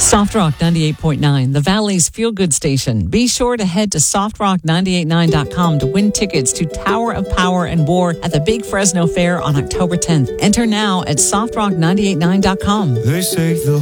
Soft Rock 98.9, the Valley's feel-good station. Be sure to head to softrock989.com to win tickets to Tower of Power and War at the Big Fresno Fair on October 10th. Enter now at softrock989.com. They say the